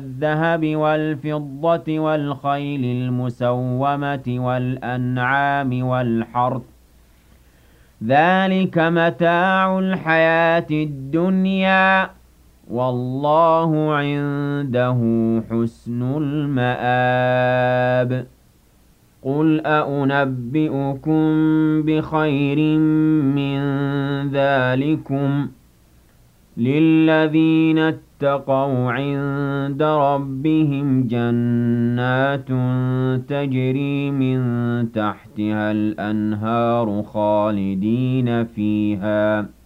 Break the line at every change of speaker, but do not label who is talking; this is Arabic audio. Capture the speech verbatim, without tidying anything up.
الذهب والفضة والخيل المسومة والأنعام والحرث ذلك متاع الحياة الدنيا والله عنده حسن المآب قل أنبئكم بخير من ذلكم للذين اتقوا عند ربهم جنات تجري من تحتها الأنهار خالدين فيها